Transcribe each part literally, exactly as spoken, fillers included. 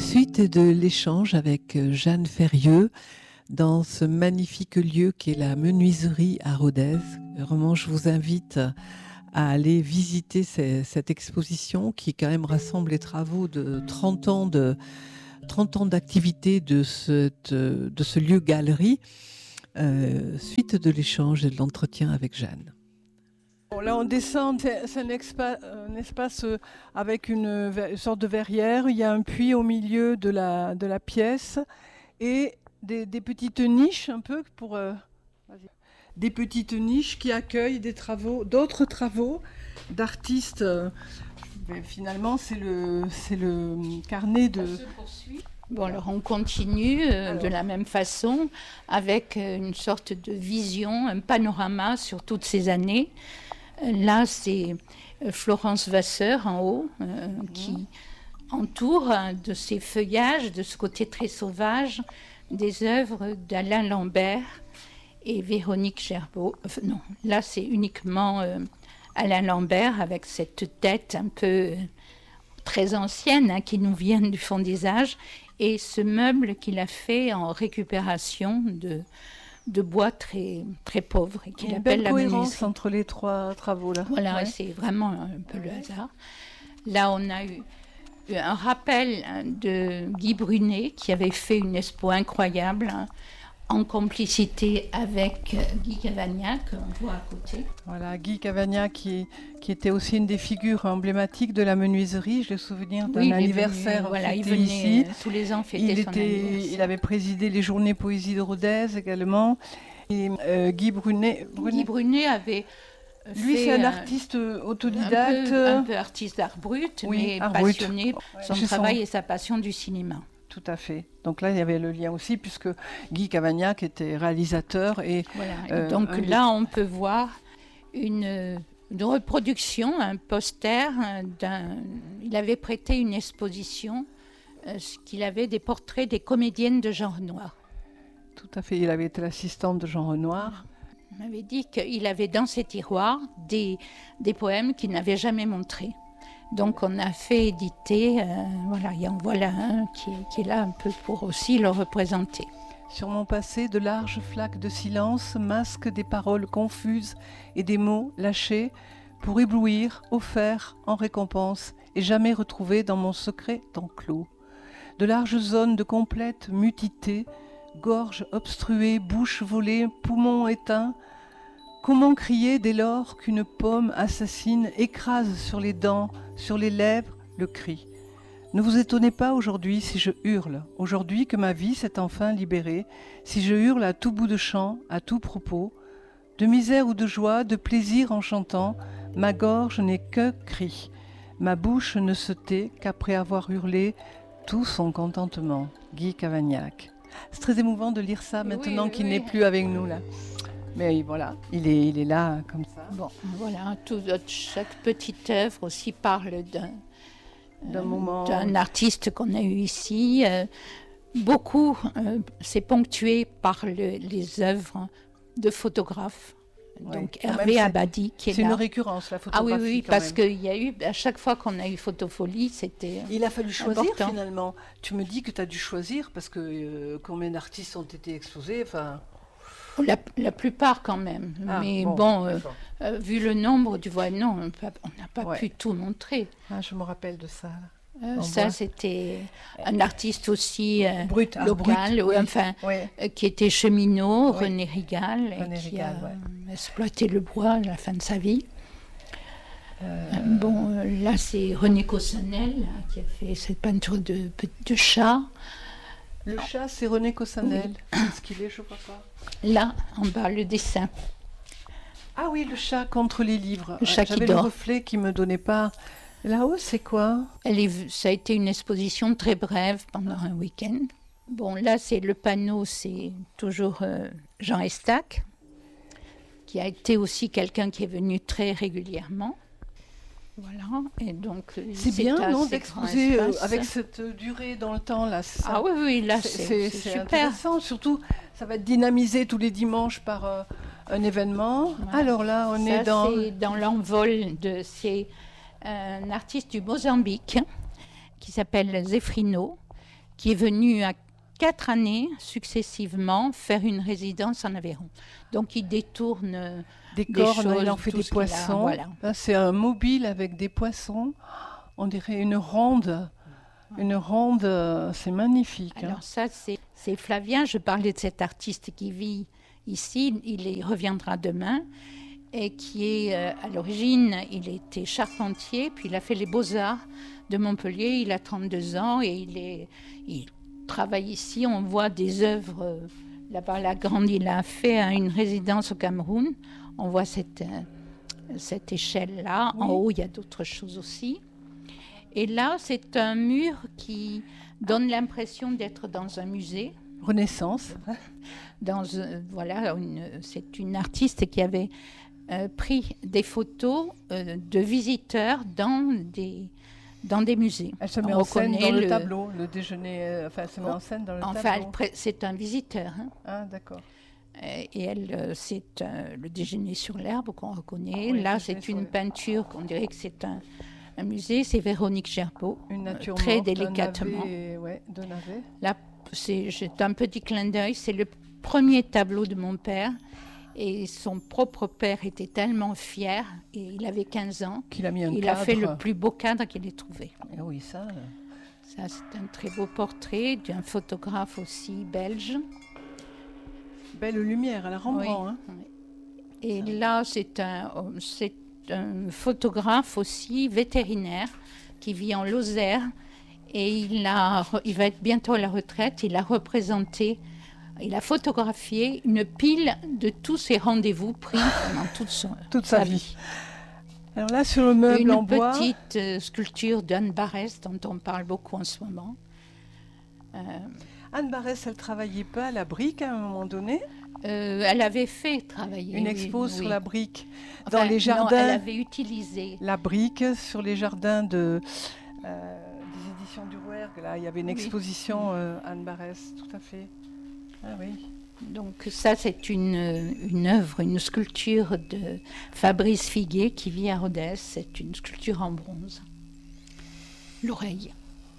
Suite de l'échange avec Jeanne Ferrieux dans ce magnifique lieu qui est la menuiserie à Rodez. Vraiment, je vous invite à aller visiter ces, cette exposition qui quand même rassemble les travaux de trente ans de trente ans d'activité de, cette, de ce lieu galerie. Euh, suite de l'échange et de l'entretien avec Jeanne. Bon, là on descend, c'est, c'est un, expa, un espace avec une, une sorte de verrière, il y a un puits au milieu de la, de la pièce et des, des petites niches un peu pour... Euh, des petites niches qui accueillent des travaux, d'autres travaux d'artistes. Euh, ben, finalement c'est le, c'est le carnet de... Ça se poursuit. Bon, alors on continue euh, alors. de la même façon avec euh, une sorte de vision, un panorama sur toutes ces années. Là, c'est Florence Vasseur en haut euh, mmh. qui entoure de ses feuillages, de ce côté très sauvage, des œuvres d'Alain Lambert et Véronique Gerbeau. Enfin, non, là, c'est uniquement euh, Alain Lambert avec cette tête un peu euh, très ancienne hein, qui nous vient du fond des âges et ce meuble qu'il a fait en récupération de... de bois très, très pauvre et qu'il appelle la menuiserie. Cohérence entre les trois travaux là. Voilà, ouais. C'est vraiment un peu le hasard. Là, on a eu un rappel de Guy Brunet qui avait fait une expo incroyable hein, en complicité avec Guy Cavagnac, qu'on voit à côté. Voilà, Guy Cavagnac qui, qui était aussi une des figures emblématiques de la menuiserie. J'ai le souvenir d'un oui, anniversaire venu, voilà, il venait ici. Tous les ans fêter il son était, anniversaire. Il avait présidé les Journées Poésie de Rodez également. Et euh, Guy Brunet, Brunet. Guy Brunet avait... Lui, c'est un artiste autodidacte. Un peu, un peu artiste d'art brut, oui, mais art passionné. Brut. Son Chez travail son... et sa passion du cinéma. Tout à fait. Donc là, il y avait le lien aussi, puisque Guy Cavagnac était réalisateur. Et, voilà. euh, Donc un... là, on peut voir une, une reproduction, un poster. D'un... Il avait prêté une exposition, euh, qu'il avait des portraits des comédiennes de Jean Renoir. Tout à fait. Il avait été l'assistante de Jean Renoir. On m'avait dit qu'il avait dans ses tiroirs des, des poèmes qu'il n'avait jamais montrés. Donc on a fait éditer, euh, voilà, il y en voilà un qui, qui est là un peu pour aussi le représenter. Sur mon passé, de larges flaques de silence masquent des paroles confuses et des mots lâchés pour éblouir, offerts en récompense et jamais retrouvés dans mon secret enclos. De larges zones de complète mutité, gorge obstruée, bouche volée, poumons éteints. Comment crier dès lors qu'une pomme assassine écrase sur les dents, sur les lèvres, le cri. Ne vous étonnez pas aujourd'hui si je hurle, aujourd'hui que ma vie s'est enfin libérée, si je hurle à tout bout de champ, à tout propos, de misère ou de joie, de plaisir en chantant, ma gorge n'est que cri, ma bouche ne se tait qu'après avoir hurlé tout son contentement. Guy Cavagnac. C'est très émouvant de lire ça maintenant oui, qu'il oui. n'est plus avec nous là. Mais voilà, il est, il est là comme ça. Bon, voilà, tout, chaque petite œuvre aussi parle d'un, d'un, euh, moment... d'un artiste qu'on a eu ici. Euh, beaucoup, euh, c'est ponctué par le, les œuvres de photographes. Oui, donc Hervé Abadi qui est c'est là. C'est une récurrence la photographie. Ah oui, oui, parce qu'il y a eu, à chaque fois qu'on a eu Photofolie, c'était Il a fallu choisir important. Finalement. Tu me dis que tu as dû choisir parce que euh, combien d'artistes ont été exposés enfin... La, la plupart quand même, ah, mais bon, bon, euh, euh, vu le nombre, tu vois, non, on n'a pas ouais. pu tout montrer. Ah, je me rappelle de ça. Euh, ça, bois. C'était un artiste aussi euh, brut, ah, local, brut, ou, oui. enfin, oui. euh, qui était cheminot, oui. René Rigal, René et qui Rigal, a ouais. exploité le bois à la fin de sa vie. Euh... Bon, euh, là, c'est René Cossanel là, qui a fait cette peinture de, de chat. Le non. chat, c'est René Cossanel. Oui. C'est ce qu'il est, je ne vois pas. Là, en bas, le dessin. Ah oui, le chat contre les livres. Le chat J'avais qui dort. le reflet qui ne me donnait pas. Là-haut, c'est quoi? Elle est, ça a été une exposition très brève pendant un week-end. Bon, là, c'est le panneau, c'est toujours euh, Jean Estac, qui a été aussi quelqu'un qui est venu très régulièrement. Voilà, et donc c'est bien, non, d'exposer euh, avec cette durée dans le temps là. Ça, ah oui, oui, là c'est, c'est, c'est, c'est super. Intéressant, surtout ça va être dynamisé tous les dimanches par euh, un événement. Voilà. Alors là, on ça, est dans. C'est dans l'envol de c'est un artiste du Mozambique qui s'appelle Zefrino qui est venu à quatre années successivement faire une résidence en Aveyron. Donc il détourne euh, Des des cornes, choses, il en fait tout des ce qu'il a, poissons. voilà. Là, c'est un mobile avec des poissons. On dirait une ronde. Une ronde, euh, c'est magnifique. hein. Alors ça, c'est, c'est Flavien. Je parlais de cet artiste qui vit ici. Il y reviendra demain. Et qui est, euh, à l'origine, il était charpentier, puis il a fait les beaux-arts de Montpellier. Il a trente-deux ans et il, est, il travaille ici. On voit des œuvres, euh, là-bas, la grande, il a fait hein, une résidence au Cameroun. On voit cette, euh, cette échelle-là. Oui. En haut, il y a d'autres choses aussi. Et là, c'est un mur qui donne l'impression d'être dans un musée. Renaissance. Dans, euh, voilà, une, c'est une artiste qui avait euh, pris des photos euh, de visiteurs dans des, dans des musées. Elle se met On en scène reconnaît dans le, le- tableau, le déjeuner. euh, Enfin, elle se met en scène dans le Enfin, tableau. elle pré- c'est un visiteur. hein. Ah, d'accord. Euh, Et elle, euh, c'est euh, le déjeuner sur l'herbe qu'on reconnaît. Oui, Là, le déjeuner c'est sur une l'herbe. peinture qu'on dirait que c'est un, un musée. C'est Véronique Gerbeau. Une nature très morte, un délicatement. navet, ouais, de navet. Là, c'est, j'ai un petit clin d'œil. C'est le premier tableau de mon père. Et son propre père était tellement fier. Et il avait quinze ans. Qu'il a mis un Il cadre. a fait le plus beau cadre qu'il ait trouvé. Eh oui, ça. euh, Ça, c'est un très beau portrait d'un photographe aussi belge. Belle lumière à la Rembrandt. hein. Oui. Et là, c'est un, c'est un photographe aussi vétérinaire qui vit en Lozère. Et il, a, il va être bientôt à la retraite. Il a représenté, il a photographié une pile de tous ses rendez-vous pris pendant toute, son, Toute sa vie. Alors là, sur le meuble Une en bois. petite euh, sculpture d'Anne Barès, dont on parle beaucoup en ce moment. Euh, Anne Barès, elle travaillait pas à la brique à un moment donné. euh, elle avait fait travailler. Une oui, expo oui. sur la brique. Enfin, Dans les non, jardins. elle avait utilisé. La brique sur les jardins de, euh, des éditions du Rouergue. Là, il y avait une Oui. exposition euh, Anne Barès, tout à fait. Ah oui. Donc ça, c'est une, une œuvre, une sculpture de Fabrice Figuet qui vit à Rodez. C'est une sculpture en bronze. L'oreille.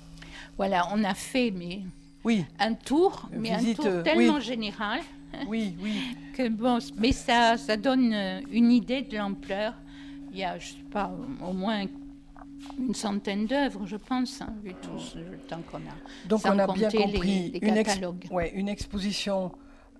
Voilà, on a fait mais, Oui, un tour, Une mais visite, un tour euh, tellement oui. général oui, oui. que bon, mais ça, ça donne euh, une idée de l'ampleur. Il y a, je sais pas, au moins une centaine d'œuvres, je pense, hein, vu tout ce- le temps qu'on a. Donc Sans on a bien compter les- compris les une, ex- catalogues. ouais, une exposition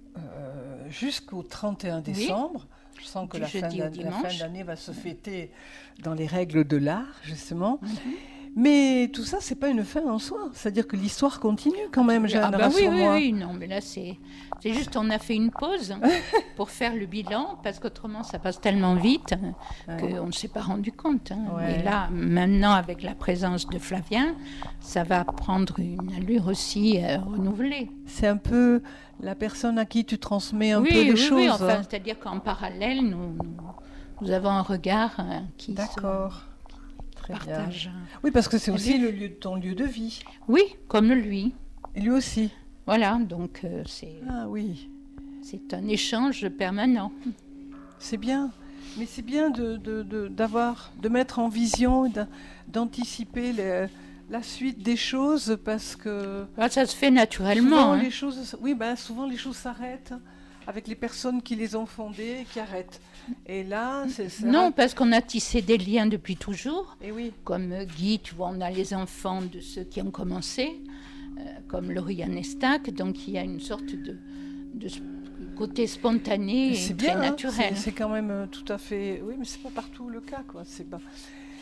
euh, jusqu'au trente et un décembre. Je sens que Du la fin, jeudi au d'an- la fin dimanche. d'année va se fêter dans les règles de l'art, justement. Mhm. Mais tout ça, c'est pas une fin en soi. C'est-à-dire que l'histoire continue quand même, Jeanne, Ah bah oui, oui, rassure-moi. oui, non, mais là, c'est, c'est juste, on a fait une pause pour faire le bilan, parce qu'autrement, ça passe tellement vite hein, Ouais. qu'on ne s'est pas rendu compte. hein. Ouais. Et là, maintenant, avec la présence de Flavien, ça va prendre une allure aussi euh, renouvelée. C'est un peu la personne à qui tu transmets un oui, peu les oui, choses. oui, enfin, c'est-à-dire qu'en parallèle, nous, nous, nous avons un regard euh, qui D'accord. se Très bien. partage. Oui, parce que c'est Ah aussi oui. le lieu de ton lieu de vie. Oui, comme lui. Et lui aussi. Voilà, donc euh, c'est, Ah oui, c'est un échange permanent. c'est bien. Mais c'est bien de, de, de, d'avoir, de mettre en vision, et d'a- d'anticiper les- la suite des choses parce que Ah, ça se fait naturellement. souvent, hein. les choses, oui, ben, souvent les choses s'arrêtent avec les personnes qui les ont fondées et qui arrêtent. Et là, c'est ça. Non, parce qu'on a tissé des liens depuis toujours. Et oui. Comme euh, Guy, tu vois, on a les enfants de ceux qui ont commencé, euh, comme Lauriane Estac. Donc il y a une sorte de, de s- côté spontané et C'est très bien, hein, naturel. c'est, c'est quand même euh, tout à fait. Oui, mais c'est pas partout le cas, quoi. C'est pas.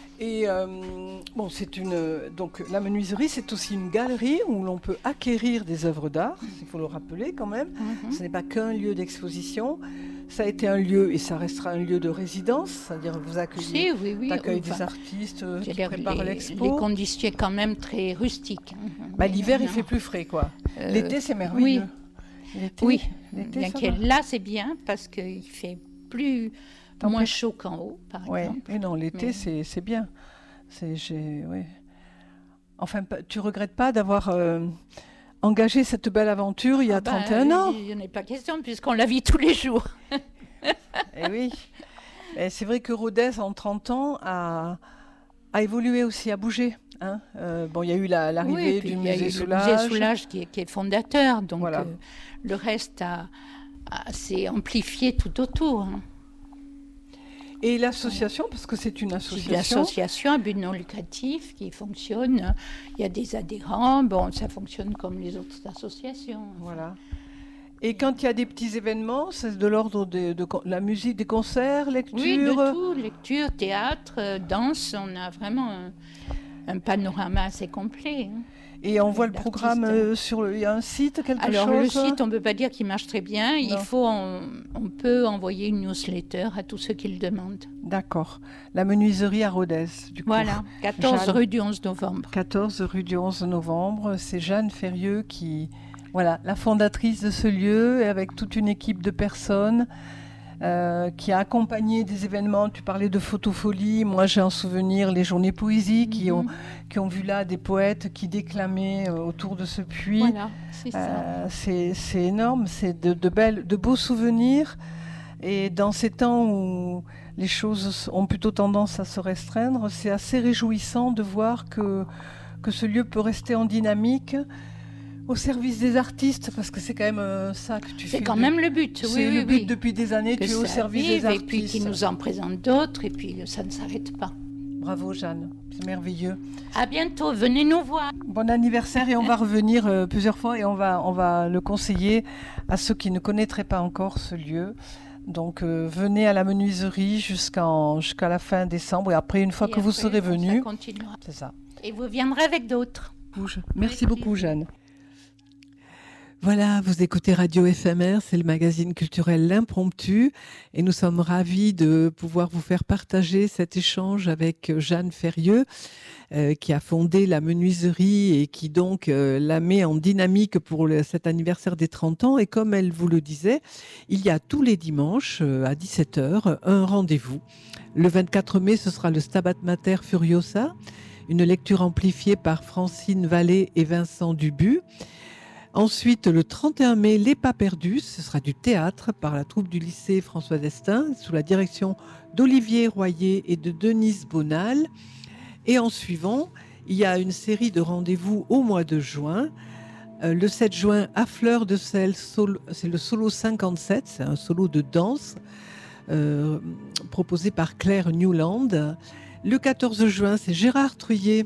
Et euh, bon, c'est une. Donc la menuiserie, c'est aussi une galerie où l'on peut acquérir des œuvres d'art. Il faut le rappeler quand même. Mhm. Ce n'est pas qu'un lieu d'exposition. Ça a été un lieu et ça restera un lieu de résidence, c'est-à-dire vous accueillez, Si, oui, oui. t'accueilles enfin, des artistes euh, je qui veux dire, préparent les, l'expo. les conditions quand même très rustiques. hein. Bah, l'hiver, il Non. fait plus frais, quoi. Euh, L'été, c'est merveilleux. L'été, Oui, l'été, bien ça que va. là c'est bien parce qu'il fait plus Tempête- moins chaud qu'en haut, par Ouais. exemple. Et non, l'été, Mais- c'est, c'est bien. C'est, j'ai, ouais. Enfin, pa- tu regrettes pas d'avoir euh, engagé cette belle aventure il y a Ah ben, trente et un ans? Il n'y en a pas question puisqu'on la vit tous les jours. Eh oui. Et c'est vrai que Rodez, en trente ans, a, a évolué aussi, a bougé, Hein euh, bon, il y a eu la, l'arrivée oui, du musée Soulage. Le musée Soulage qui est, qui est fondateur, donc voilà. euh, le reste a, a, s'est amplifié tout autour. Hein. Et l'association, parce que c'est une association. C'est une association à but non lucratif qui fonctionne. Il y a des adhérents, bon, ça fonctionne comme les autres associations. Voilà. Et quand il y a des petits événements, c'est de l'ordre de, de, de la musique, des concerts, lecture. Oui, de tout, lecture, théâtre, danse, on a vraiment un, un panorama assez complet. Hein. Et on voit le programme euh, sur le... Il y a un site, quelque Alors, chose. Alors le site, on ne peut pas dire qu'il marche très bien. Non. Il faut, on, on peut envoyer une newsletter à tous ceux qui le demandent. D'accord. La menuiserie à Rodez, du coup. Voilà, quatorze Jeanne, rue du onze novembre. quatorze rue du onze novembre. C'est Jeanne Ferrieux qui, voilà, la fondatrice de ce lieu, et avec toute une équipe de personnes. Euh, qui a accompagné des événements. Tu parlais de photofolie. Moi, j'ai en souvenir les journées poésie qui, mm-hmm. ont, qui ont vu là des poètes qui déclamaient euh, autour de ce puits. Voilà, c'est ça. Euh, c'est, c'est énorme. C'est de, de, belles, de beaux souvenirs. Et dans ces temps où les choses ont plutôt tendance à se restreindre, c'est assez réjouissant de voir que, que ce lieu peut rester en dynamique. Au service des artistes, parce que c'est quand même euh, ça que tu fais. C'est quand de... même le but, oui. C'est oui, le but oui. depuis des années, que tu es au service vive, des artistes. Et puis qui nous en présente d'autres, et puis ça ne s'arrête pas. Bravo Jeanne, c'est merveilleux. À bientôt, venez nous voir. Bon anniversaire, et on va revenir euh, plusieurs fois, et on va, on va le conseiller à ceux qui ne connaîtraient pas encore ce lieu. Donc euh, venez à la menuiserie jusqu'en, jusqu'à la fin décembre, et après, une fois et que après, vous serez venus, ça continuera. C'est ça. Et vous viendrez avec d'autres. Merci, Merci beaucoup Jeanne. Voilà, vous écoutez Radio F M R, c'est le magazine culturel L'Impromptu, et nous sommes ravis de pouvoir vous faire partager cet échange avec Jeanne Ferrieux, euh, qui a fondé la menuiserie et qui donc euh, la met en dynamique pour le, cet anniversaire des trente ans. Et comme elle vous le disait, il y a tous les dimanches euh, à dix-sept heures un rendez-vous. Le vingt-quatre mai, ce sera le Stabat Mater Furiosa, une lecture amplifiée par Francine Vallée et Vincent Dubu. Ensuite, le trente et un mai, Les Pas Perdus, ce sera du théâtre par la troupe du lycée François d'Estaing, sous la direction d'Olivier Royer et de Denise Bonal. Et en suivant, il y a une série de rendez-vous au mois de juin. Euh, le sept juin, à Fleur de Sel, solo, c'est le solo cinquante-sept, c'est un solo de danse euh, proposé par Claire Newland. Le quatorze juin, c'est Gérard Truyet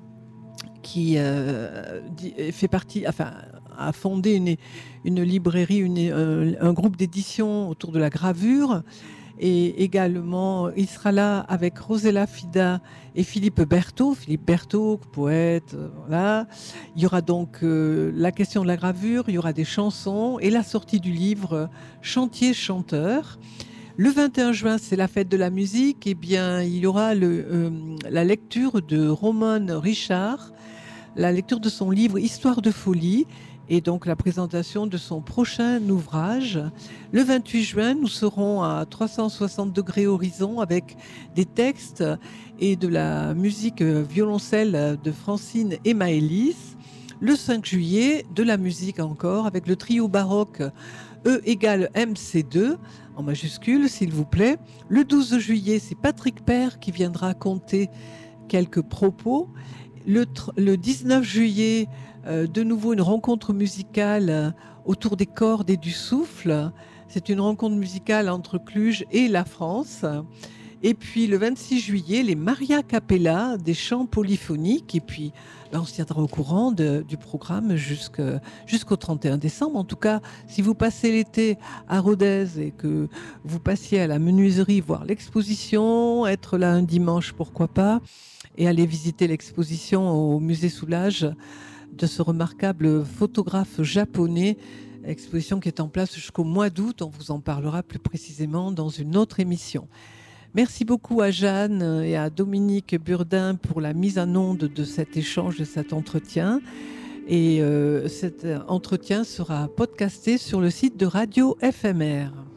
qui euh, fait partie, enfin, a fondé une, une librairie, une, un, un groupe d'édition autour de la gravure. Et également, il sera là avec Rosella Fida et Philippe Berthaud. Philippe Berthaud, poète, voilà. Il y aura donc euh, la question de la gravure, il y aura des chansons et la sortie du livre Chantier chanteur. Le vingt et un juin, c'est la fête de la musique. Eh bien, il y aura le, euh, la lecture de Roman Richard, la lecture de son livre Histoire de folie, et donc la présentation de son prochain ouvrage. Le vingt-huit juin, nous serons à trois cent soixante degrés horizon avec des textes et de la musique violoncelle de Francine et Maëlys. Le cinq juillet, de la musique encore avec le trio baroque E égale M C deux, en majuscule s'il vous plaît. Le douze juillet, c'est Patrick Père qui viendra conter quelques propos. Le, le dix-neuf juillet, euh, de nouveau une rencontre musicale euh, autour des cordes et du souffle. C'est une rencontre musicale entre Cluj et la France. Et puis le vingt-six juillet, les Maria Cappella, des chants polyphoniques. Et puis là, on se tiendra au courant de, du programme jusqu'au, jusqu'au trente et un décembre. En tout cas, si vous passez l'été à Rodez et que vous passiez à la menuiserie voir l'exposition, être là un dimanche, pourquoi pas, et aller visiter l'exposition au musée Soulage de ce remarquable photographe japonais, exposition qui est en place jusqu'au mois d'août. On vous en parlera plus précisément dans une autre émission. Merci beaucoup à Jeanne et à Dominique Burdin pour la mise en onde de cet échange, de cet entretien. Et euh, cet entretien sera podcasté sur le site de Radio F M R.